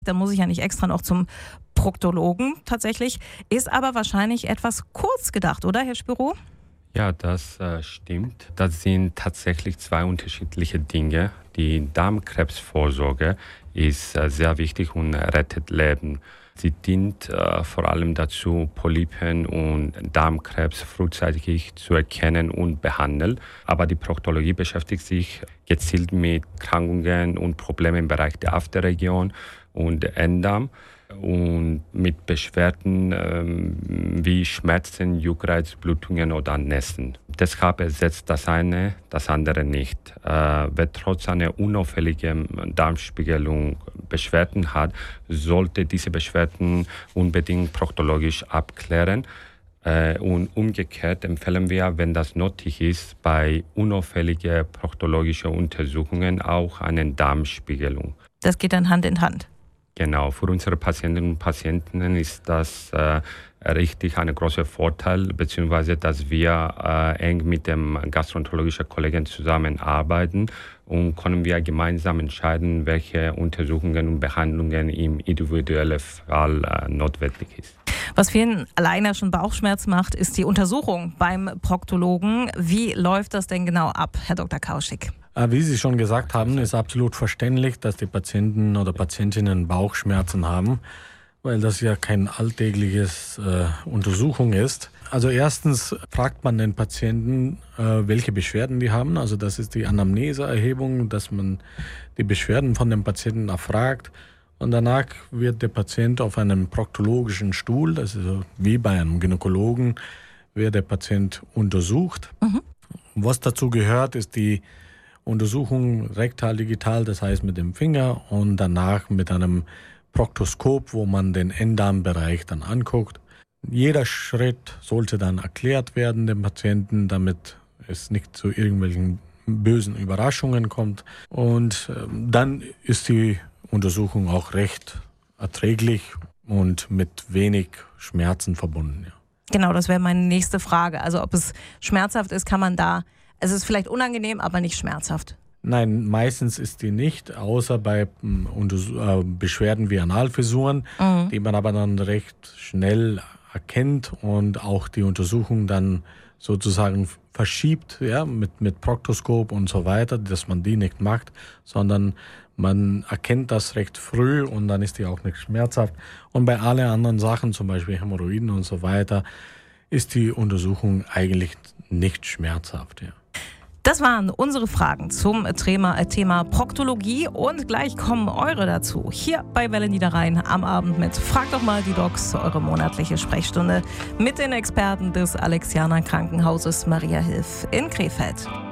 Da muss ich ja nicht extra noch zum Proktologen tatsächlich. Ist aber wahrscheinlich etwas kurz gedacht, oder, Herr Spiro? Ja, das stimmt. Das sind tatsächlich zwei unterschiedliche Dinge. Die Darmkrebsvorsorge ist sehr wichtig und rettet Leben. Sie dient vor allem dazu, Polypen und Darmkrebs frühzeitig zu erkennen und behandeln. Aber die Proktologie beschäftigt sich gezielt mit Erkrankungen und Problemen im Bereich der Afterregion und Enddarm und mit Beschwerden wie Schmerzen, Juckreiz, Blutungen oder Nässen. Deshalb ersetzt das eine das andere nicht. Wer trotz einer unauffälligen Darmspiegelung Beschwerden hat, sollte diese Beschwerden unbedingt proktologisch abklären. Und umgekehrt empfehlen wir, wenn das nötig ist, bei unauffälligen proktologischen Untersuchungen auch eine Darmspiegelung. Das geht dann Hand in Hand. Genau, für unsere Patientinnen und Patienten ist das richtig ein großer Vorteil, beziehungsweise dass wir eng mit dem gastroenterologischen Kollegen zusammenarbeiten und können wir gemeinsam entscheiden, welche Untersuchungen und Behandlungen im individuellen Fall notwendig ist. Was vielen alleine schon Bauchschmerz macht, ist die Untersuchung beim Proktologen. Wie läuft das denn genau ab, Herr Dr. Kauschig? Wie Sie schon gesagt haben, ist absolut verständlich, dass die Patienten oder Patientinnen Bauchschmerzen haben, weil das ja kein alltägliches Untersuchung ist. Also erstens fragt man den Patienten, welche Beschwerden die haben. Also das ist die Anamneseerhebung, dass man die Beschwerden von dem Patienten erfragt. Und danach wird der Patient auf einem proktologischen Stuhl, das ist wie bei einem Gynäkologen, wird der Patient untersucht. Was dazu gehört, ist die Untersuchung rektal-digital, das heißt mit dem Finger, und danach mit einem Proktoskop, wo man den Enddarmbereich dann anguckt. Jeder Schritt sollte dann erklärt werden dem Patienten, damit es nicht zu irgendwelchen bösen Überraschungen kommt. Und dann ist die Untersuchung auch recht erträglich und mit wenig Schmerzen verbunden. Ja. Genau, das wäre meine nächste Frage. Also ob es schmerzhaft ist, kann man da... Es ist vielleicht unangenehm, aber nicht schmerzhaft. Nein, meistens ist die nicht, außer bei Beschwerden wie Analfissuren, die man aber dann recht schnell erkennt und auch die Untersuchung dann sozusagen verschiebt, ja, mit Proktoskop und so weiter, dass man die nicht macht, sondern man erkennt das recht früh und dann ist die auch nicht schmerzhaft. Und bei allen anderen Sachen, zum Beispiel Hämorrhoiden und so weiter, ist die Untersuchung eigentlich nicht schmerzhaft, ja. Das waren unsere Fragen zum Thema Proktologie und gleich kommen eure dazu. Hier bei Welle Niederrhein am Abend mit Fragt doch mal die Docs, eure monatliche Sprechstunde mit den Experten des Alexianer Krankenhauses Maria Hilf in Krefeld.